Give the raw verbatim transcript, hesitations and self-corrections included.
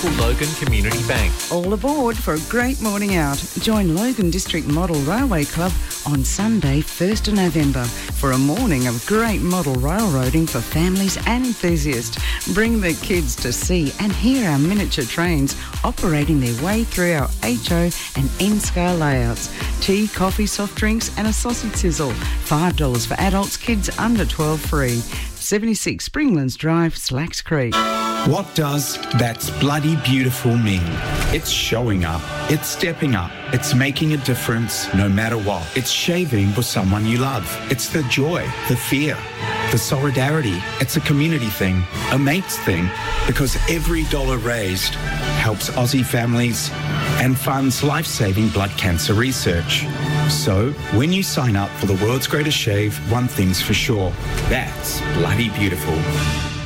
local Logan Community Bank. All aboard for a great morning out. Join Logan District Model Railway Club on Sunday, first of November, for a morning of great model railroading for families and enthusiasts. Bring the kids to see and hear our miniature trains operating their way through our H O and N-scale layouts. Tea, coffee, soft drinks and a sausage sizzle. five dollars for adults, kids under twelve free. seventy-six Springlands Drive, Slacks Creek. What does "that's bloody beautiful" mean? It's showing up. It's stepping up. It's making a difference no matter what. It's shaving for someone you love. It's the joy, the fear, the solidarity. It's a community thing, a mates thing, because every dollar raised helps Aussie families and funds life-saving blood cancer research. So, when you sign up for the world's greatest shave, one thing's for sure. That's bloody beautiful.